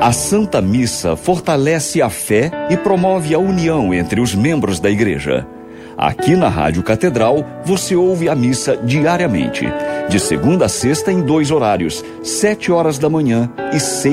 A Santa Missa fortalece a fé e promove a união entre os membros da igreja. Aqui na Rádio Catedral, você ouve a missa diariamente, de segunda a sexta em 2 horários, 7 horas da manhã e 6